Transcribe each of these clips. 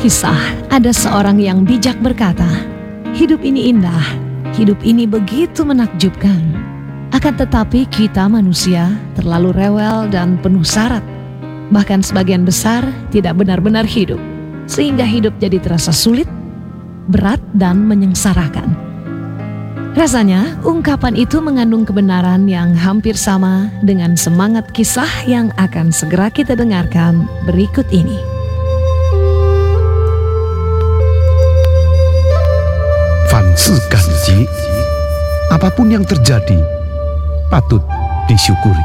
Alkisah, ada seorang yang bijak berkata, "Hidup ini indah, hidup ini begitu menakjubkan. Akan tetapi kita manusia terlalu rewel dan penuh syarat. Bahkan sebagian besar tidak benar-benar hidup, sehingga hidup jadi terasa sulit, berat dan menyengsarakan." Rasanya ungkapan itu mengandung kebenaran yang hampir sama dengan semangat kisah yang akan segera kita dengarkan berikut ini. Fansikanji, apapun yang terjadi, patut disyukuri.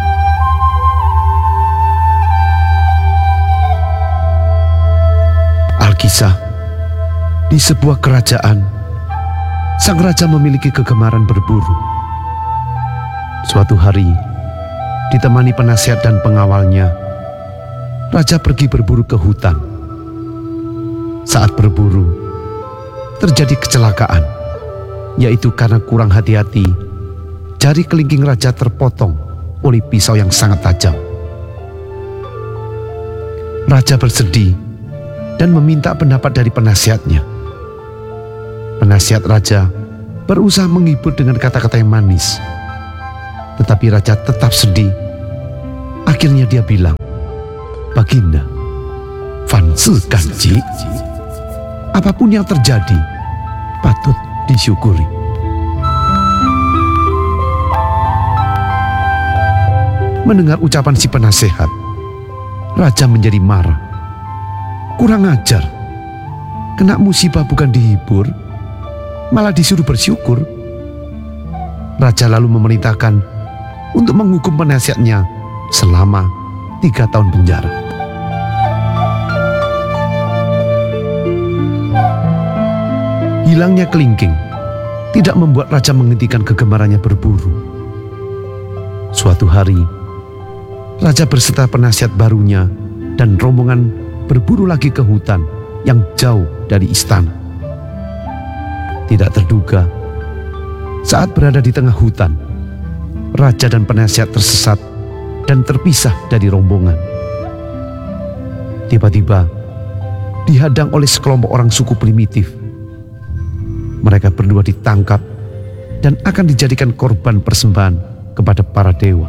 Alkisah, di sebuah kerajaan, sang raja memiliki kegemaran berburu. Suatu hari, ditemani penasihat dan pengawalnya, raja pergi berburu ke hutan. Saat berburu, terjadi kecelakaan, yaitu karena kurang hati-hati, jari kelingking raja terpotong oleh pisau yang sangat tajam. Raja bersedih dan meminta pendapat dari penasihatnya. Penasihat raja berusaha menghibur dengan kata-kata yang manis, tetapi raja tetap sedih. Akhirnya dia bilang, "Baginda, Fansikanji, apapun yang terjadi, patut disyukuri." Mendengar ucapan si penasehat, raja menjadi marah. Kurang ajar, kena musibah bukan dihibur, malah disuruh bersyukur. Raja lalu memerintahkan untuk menghukum penasihatnya selama 3 tahun penjara. Hilangnya kelingking tidak membuat raja menghentikan kegemarannya berburu. Suatu hari, raja berserta penasihat barunya dan rombongan berburu lagi ke hutan yang jauh dari istana. Tidak terduga, saat berada di tengah hutan, raja dan penasihat tersesat dan terpisah dari rombongan. Tiba-tiba, dihadang oleh sekelompok orang suku primitif. Mereka berdua ditangkap dan akan dijadikan korban persembahan kepada para dewa.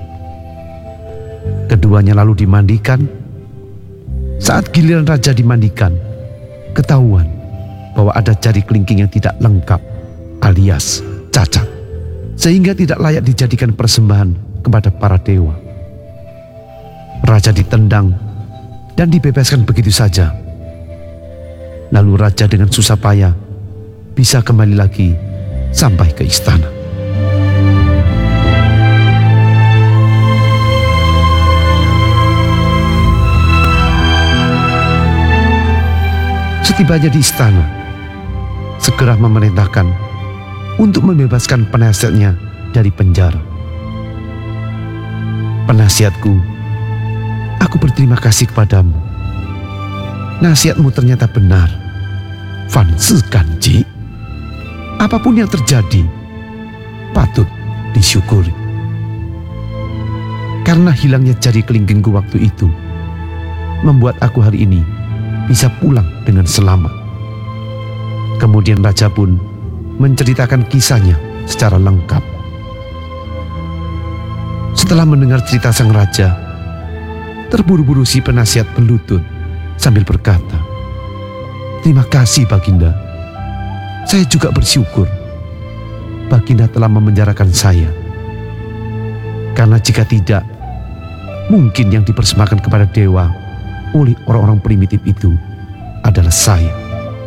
Keduanya lalu dimandikan. Saat giliran raja dimandikan, ketahuan bahwa ada jari kelingking yang tidak lengkap alias cacat, sehingga tidak layak dijadikan persembahan kepada para dewa. Raja ditendang dan dibebaskan begitu saja. Lalu raja dengan susah payah bisa kembali lagi sampai ke istana. Setibanya di istana, segera memerintahkan untuk membebaskan penasihatnya dari penjara. "Penasihatku, aku berterima kasih kepadamu. Nasihatmu ternyata benar. Fansikanji, apapun yang terjadi, patut disyukuri. Karena hilangnya jari kelingkingku waktu itu, membuat aku hari ini bisa pulang dengan selamat." Kemudian raja pun menceritakan kisahnya secara lengkap. Setelah mendengar cerita sang raja, terburu-buru si penasihat berlutut sambil berkata, "Terima kasih Baginda. Saya juga bersyukur Baginda telah memenjarakan saya. Karena jika tidak, mungkin yang dipersembahkan kepada dewa oleh orang-orang primitif itu adalah saya."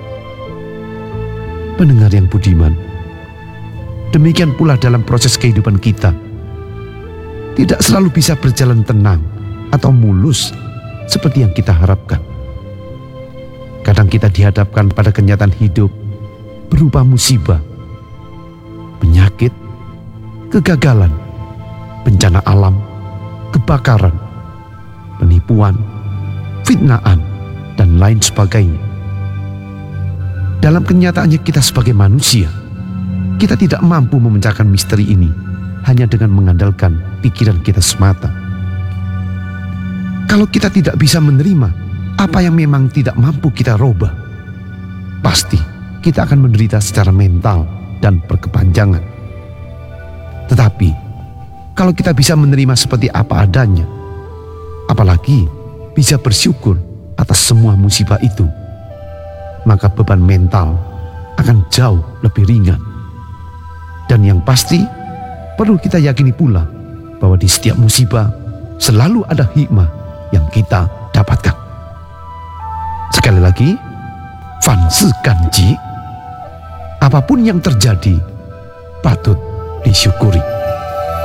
Pendengar yang budiman, demikian pula dalam proses kehidupan kita. Tidak selalu bisa berjalan tenang atau mulus seperti yang kita harapkan. Kadang kita dihadapkan pada kenyataan hidup berupa musibah, penyakit, kegagalan, bencana alam, kebakaran, penipuan, fitnaan, dan lain sebagainya. Dalam kenyataannya kita sebagai manusia, kita tidak mampu memecahkan misteri ini hanya dengan mengandalkan pikiran kita semata. Kalau kita tidak bisa menerima apa yang memang tidak mampu kita robah, pasti kita akan menderita secara mental dan berkepanjangan. Tetapi kalau kita bisa menerima seperti apa adanya, apalagi bisa bersyukur atas semua musibah itu, maka beban mental akan jauh lebih ringan. Dan yang pasti, perlu kita yakini pula bahwa di setiap musibah selalu ada hikmah yang kita dapatkan. Sekali lagi, Fansi Ganji, apapun yang terjadi patut disyukuri.